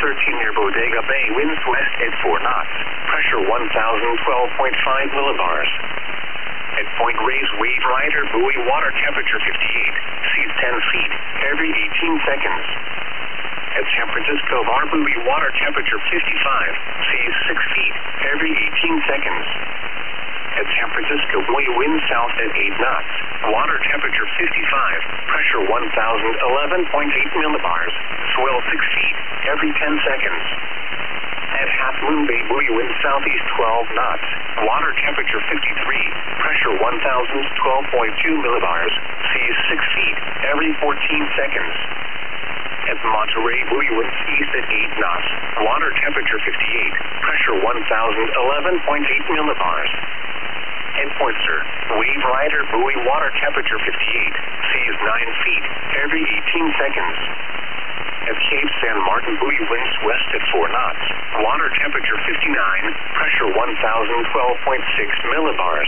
13 near Bodega Bay, winds west at 4 knots, pressure 1,012.5 millibars. At Point Reyes, wave rider buoy, water temperature 58, seas 10 feet every 18 seconds. At San Francisco Bar buoy, water temperature 55, seas 6 feet every 18 seconds. At San Francisco buoy, wind south at 8 knots, water temperature 55, pressure 1,011.8 millibars, swell 6 feet every 10 seconds. At Half Moon Bay buoy, wind southeast 12 knots, water temperature 53, pressure 1,012.2 millibars, seas 6 feet every 14 seconds. At Monterey buoy, winds east at 8 knots, water temperature 58, pressure 1,011.8 millibars. At Pointer, wave rider buoy, water temperature 58, seas 9 feet every 18 seconds. At Cape San Martin buoy, winds west at 4 knots, water temperature 59, pressure 1,012.6 millibars.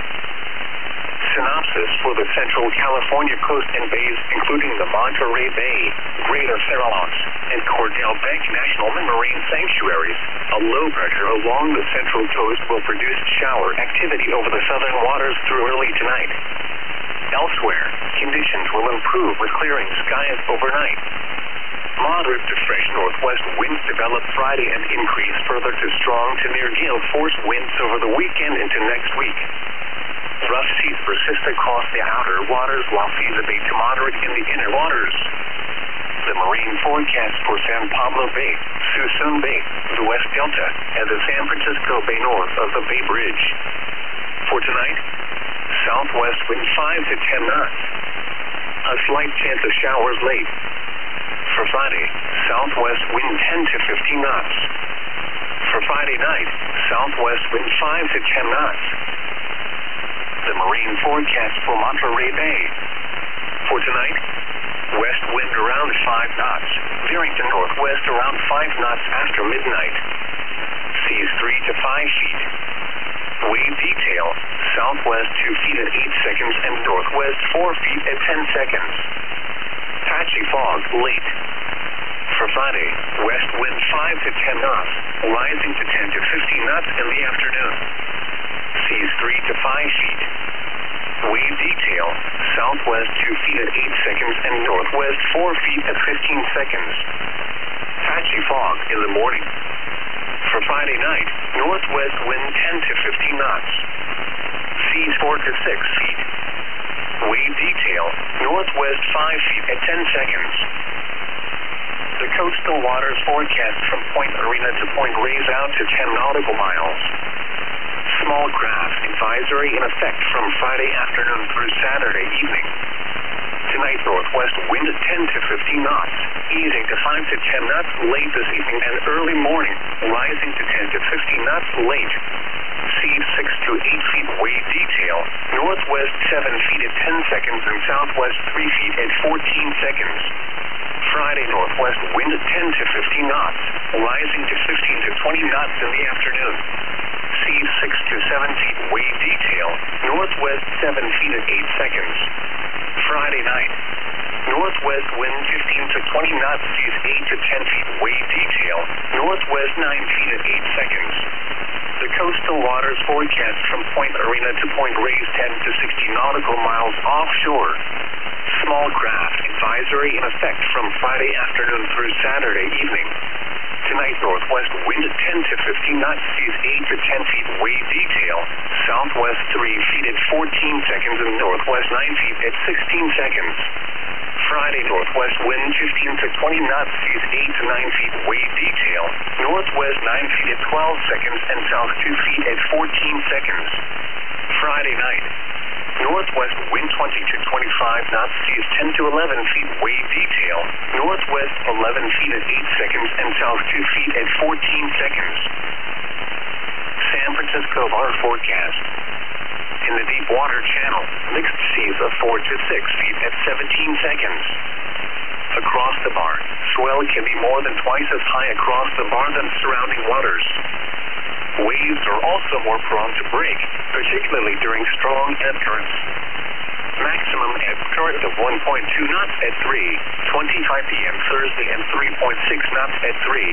Synopsis for the Central California coast and bays, including the Monterey Bay, Greater Farallones, and Cordell Bank National Marine Sanctuaries. A low pressure along the central coast will produce shower activity over the southern waters through early tonight. Elsewhere, conditions will improve with clearing skies overnight. Moderate to fresh northwest winds develop Friday and increase further to strong to near gale force winds over the weekend into next week. Rough seas persist across the outer waters while seas abate to moderate in the inner waters. The marine forecast for San Pablo Bay, Suisun Bay, the West Delta, and the San Francisco Bay north of the Bay Bridge. For tonight, southwest wind 5 to 10 knots. A slight chance of showers late. For Friday, southwest wind 10 to 15 knots. For Friday night, southwest wind 5 to 10 knots. The marine forecast for Monterey Bay. For tonight, west wind around 5 knots, veering to northwest around 5 knots after midnight. Seas 3 to 5 feet. Wave detail, southwest 2 feet at 8 seconds and northwest 4 feet at 10 seconds. Patchy fog late. For Friday, west wind 5 to 10 knots, rising to 10 to 15 knots in the afternoon. Seas 3 to 5 feet. Wave detail, southwest 2 feet at 8 seconds and northwest 4 feet at 15 seconds. Patchy fog in the morning. For Friday night, northwest wind 10 to 15 knots. Seas 4 to 6 feet. Wave detail, northwest 5 feet at 10 seconds. The coastal waters forecast from Point Arena to Point Reyes out to 10 nautical miles. Small craft advisory in effect from Friday afternoon through Saturday evening. Tonight, northwest wind 10 to 15 knots, easing to 5 to 10 knots late this evening and early morning, rising to 10 to 15 knots late. Seas 6 to 8 feet wave detail, northwest 7 feet at 10 seconds and southwest 3 feet at 14 seconds. Friday, northwest wind 10 to 15 knots, rising to 15 to 20 knots in the afternoon. Seas 6 to 7 feet wave detail, northwest 7 feet at 8 seconds. Friday night, northwest wind 15 to 20 knots, seas 8 to 10 feet wave detail, northwest 9 feet at 8 seconds. The coastal waters forecast from Point Arena to Point Reyes 10 to 60 nautical miles offshore. Small craft advisory in effect from Friday afternoon through Saturday evening. Tonight, northwest wind 10 to 15 knots, seas 8 to 10 feet wave detail, southwest 3 feet at 14 seconds and northwest 9 feet at 16 seconds. Friday, northwest wind 15 to 20 knots, seas 8 to 9 feet wave detail, northwest 9 feet at 12 seconds and south 2 feet at 14 seconds. Friday night, northwest wind 20 to 25 knots, seas 10 to 11 feet wave detail, northwest 11 feet at 8 seconds and south 2 feet at 14 seconds. San Francisco Bar forecast. In the deep water channel, mixed seas of 4 to 6 feet at 17 seconds. Across the bar, swell can be more than twice as high across the bar than surrounding waters. Waves are also more prone to break, particularly during strong ebb currents. Maximum ebb current of 1.2 knots at 3:25 p.m. Thursday and 3.6 knots at 3.